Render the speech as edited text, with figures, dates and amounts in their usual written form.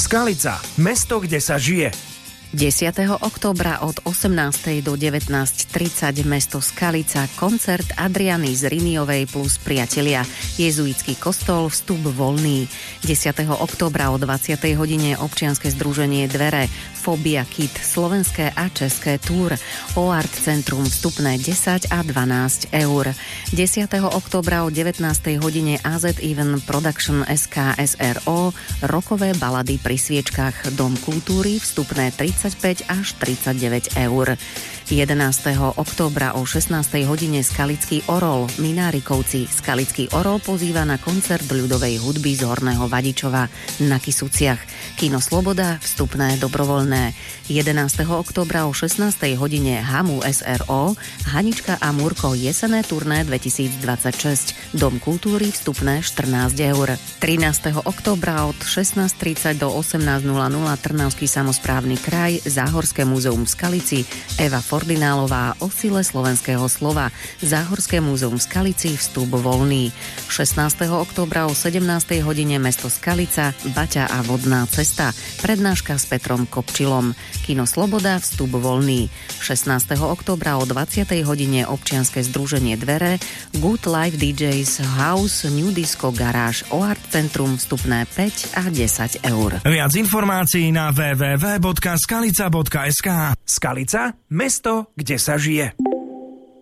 Skalica, mesto, kde sa žije. 10. októbra od 18. do 19.30 mesto Skalica, koncert Adriany z Riniovej plus priatelia, jezuitský kostol, vstup voľný. 10. októbra o 20. hodine občianske združenie Dvere, Fobia Kit, slovenské a české túr, OART Centrum, vstupné 10 a 12 eur. 10. októbra o 19. hodine AZ Even Production SK SRO, rokové balady pri sviečkách, Dom kultúry, vstupné 35 až 39 eur. 11. októbra o 16. hodine Skalický Orol, Minárikovci. Skalický Orol pozýva na koncert ľudovej hudby z Horného Vadičova na Kysuciach. Kino Sloboda, vstupné dobrovoľné. 11. októbra o 16. hodine Hamu SRO, Hanička a Múrko jesenné turné 2026. Dom kultúry, vstupné 14 eur. 13. októbra od 16.30 do 18.00 Trnavský samosprávny kraj, Záhorské múzeum v Skalici, Eva Fordinálová o sile slovenského slova, Záhorské múzeum v Skalici, vstup voľný. 16. októbra o 17. hodine mesto Skalica, Baťa a vodná cesta, prednáška s Petrom Kopčilom. Kino Sloboda, vstup voľný. 16. októbra o 20. hodine občianske združenie Dvere, Good Life DJs House, New Disco Garage, OART Centrum, vstupné 5 a 10 eur. Viac informácií na www.skalica.sk. Skalica, mesto, kde sa žije.